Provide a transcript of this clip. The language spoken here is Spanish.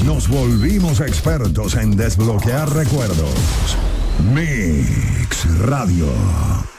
nos volvimos expertos en desbloquear recuerdos. Mix Radio.